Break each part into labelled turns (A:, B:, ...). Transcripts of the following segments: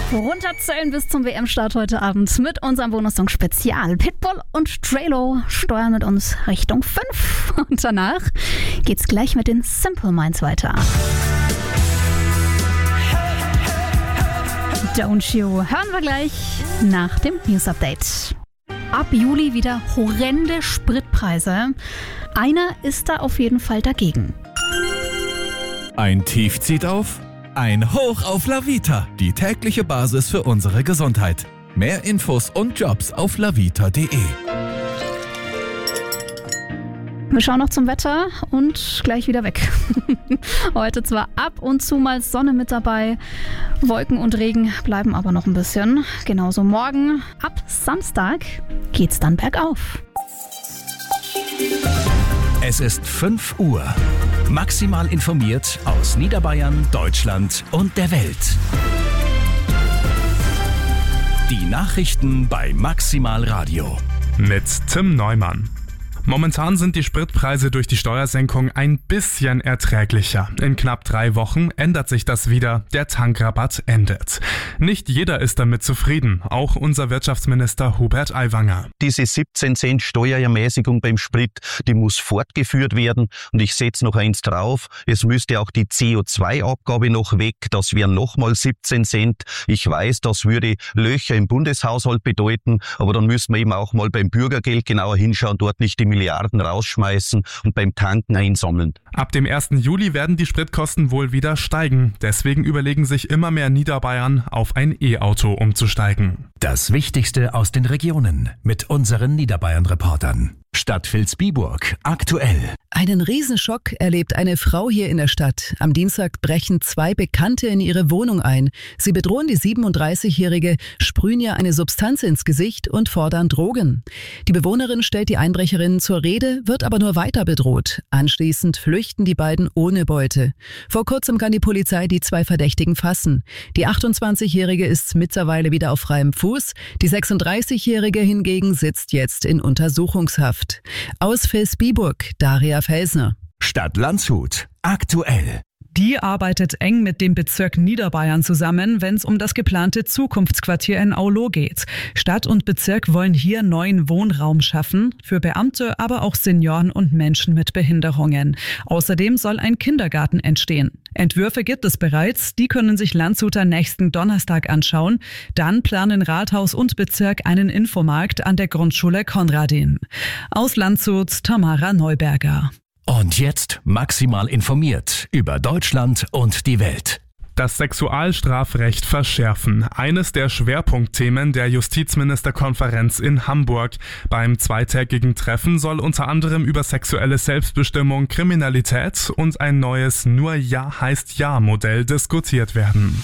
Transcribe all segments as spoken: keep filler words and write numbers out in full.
A: Runterzählen bis zum W M-Start heute Abend mit unserem Bonussong Spezial. Pitbull und Drelo steuern mit uns Richtung fünf. Und danach geht's gleich mit den Simple Minds weiter. Don't You hören wir gleich nach dem News Update. Ab Juli wieder horrende Spritpreise. Einer ist da auf jeden Fall dagegen.
B: Ein Tief zieht auf, ein Hoch auf Lavita, die tägliche Basis für unsere Gesundheit. Mehr Infos und Jobs auf lavita punkt de.
A: Wir schauen noch zum Wetter und gleich wieder weg. Heute zwar ab und zu mal Sonne mit dabei, Wolken und Regen bleiben aber noch ein bisschen. Genauso morgen, ab Samstag geht's dann bergauf.
C: Es ist fünf Uhr. Maximal informiert aus Niederbayern, Deutschland und der Welt. Die Nachrichten bei Maximal Radio.
D: Mit Tim Neumann. Momentan sind die Spritpreise durch die Steuersenkung ein bisschen erträglicher. In knapp drei Wochen ändert sich das wieder. Der Tankrabatt endet. Nicht jeder ist damit zufrieden. Auch unser Wirtschaftsminister Hubert Aiwanger.
E: Diese siebzehn Cent Steuerermäßigung beim Sprit, die muss fortgeführt werden. Und ich setze noch eins drauf. Es müsste auch die C O zwei Abgabe noch weg. Das wären nochmal siebzehn Cent. Ich weiß, das würde Löcher im Bundeshaushalt bedeuten. Aber dann müssen wir eben auch mal beim Bürgergeld genauer hinschauen, dort nicht die Milliarden rausschmeißen und beim Tanken einsammeln.
D: Ab dem ersten Juli werden die Spritkosten wohl wieder steigen. Deswegen überlegen sich immer mehr Niederbayern, auf ein E-Auto umzusteigen.
C: Das Wichtigste aus den Regionen mit unseren Niederbayern-Reportern. Stadt Vilsbiburg, aktuell.
F: Einen Riesenschock erlebt eine Frau hier in der Stadt. Am Dienstag brechen zwei Bekannte in ihre Wohnung ein. Sie bedrohen die siebenunddreißigjährige, sprühen ihr eine Substanz ins Gesicht und fordern Drogen. Die Bewohnerin stellt die Einbrecherinnen zur Rede, wird aber nur weiter bedroht. Anschließend flüchten die beiden ohne Beute. Vor kurzem kann die Polizei die zwei Verdächtigen fassen. Die achtundzwanzigjährige ist mittlerweile wieder auf freiem Fuß. Die sechsunddreißigjährige hingegen sitzt jetzt in Untersuchungshaft. Aus Vilsbiburg, Daria Felsner.
C: Stadt Landshut, aktuell.
G: Die arbeitet eng mit dem Bezirk Niederbayern zusammen, wenn es um das geplante Zukunftsquartier in Aulo geht. Stadt und Bezirk wollen hier neuen Wohnraum schaffen, für Beamte, aber auch Senioren und Menschen mit Behinderungen. Außerdem soll ein Kindergarten entstehen. Entwürfe gibt es bereits, die können sich Landshuter nächsten Donnerstag anschauen. Dann planen Rathaus und Bezirk einen Infomarkt an der Grundschule Konradin. Aus Landshut, Tamara Neuberger.
C: Und jetzt maximal informiert über Deutschland und die Welt.
D: Das Sexualstrafrecht verschärfen. Eines der Schwerpunktthemen der Justizministerkonferenz in Hamburg. Beim zweitägigen Treffen soll unter anderem über sexuelle Selbstbestimmung, Kriminalität und ein neues Nur Ja heißt Ja-Modell diskutiert werden.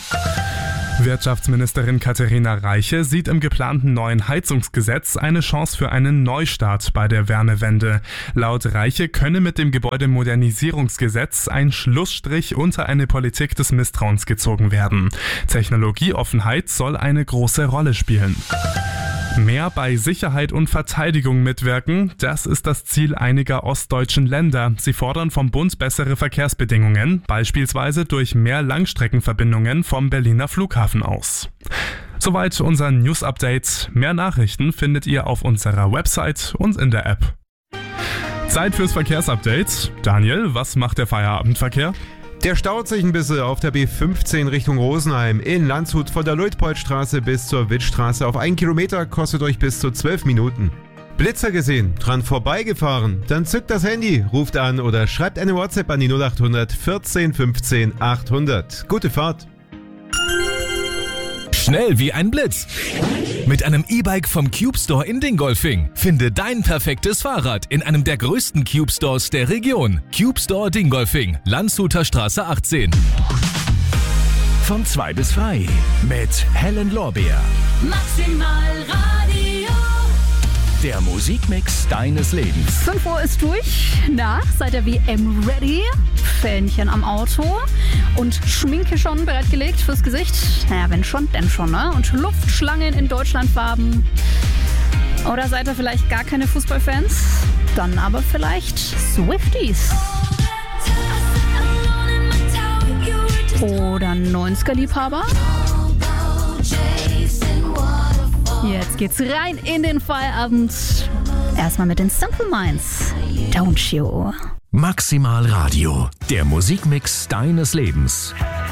D: Wirtschaftsministerin Katharina Reiche sieht im geplanten neuen Heizungsgesetz eine Chance für einen Neustart bei der Wärmewende. Laut Reiche könne mit dem Gebäudemodernisierungsgesetz ein Schlussstrich unter eine Politik des Misstrauens gezogen werden. Technologieoffenheit soll eine große Rolle spielen. Mehr bei Sicherheit und Verteidigung mitwirken, das ist das Ziel einiger ostdeutschen Länder. Sie fordern vom Bund bessere Verkehrsbedingungen, beispielsweise durch mehr Langstreckenverbindungen vom Berliner Flughafen aus. Soweit unser News-Update. Mehr Nachrichten findet ihr auf unserer Website und in der App. Zeit fürs Verkehrsupdate. Daniel, was macht der Feierabendverkehr?
H: Der staut sich ein bisschen auf der B fünfzehn Richtung Rosenheim. In Landshut von der Luitpoldstraße bis zur Wittstraße auf einen Kilometer kostet euch bis zu zwölf Minuten. Blitzer gesehen, dran vorbeigefahren? Dann zückt das Handy, ruft an oder schreibt eine WhatsApp an die null acht hundert vierzehn fünfzehn achthundert. Gute Fahrt!
B: Schnell wie ein Blitz. Mit einem E-Bike vom Cube Store in Dingolfing. Finde dein perfektes Fahrrad in einem der größten Cube Stores der Region. Cube Store Dingolfing, Landshuter Straße achtzehn.
C: Von zwei bis frei mit Helen Lorbeer.
A: Maximal Radio.
C: Der Musikmix deines Lebens.
A: fünf Uhr ist durch. Na, seid ihr W M ready? Fähnchen am Auto und Schminke schon bereitgelegt fürs Gesicht? Naja, wenn schon, denn schon, ne? Und Luftschlangen in Deutschlandfarben. Oder seid ihr vielleicht gar keine Fußballfans? Dann aber vielleicht Swifties. Oder neunziger-Liebhaber? Jetzt geht's rein in den Feierabend. Erstmal mit den Simple Minds. Don't you?
C: Maximal Radio, der Musikmix deines Lebens.